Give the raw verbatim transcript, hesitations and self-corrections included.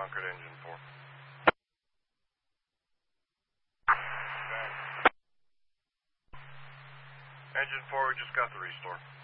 Concord engine four. Engine four, we just got the restore.